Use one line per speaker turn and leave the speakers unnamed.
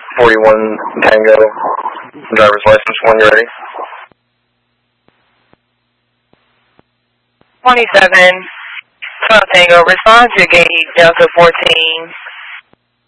41 Tango, driver's license when you're ready.
27 12 Tango, respond to gate Delta 14.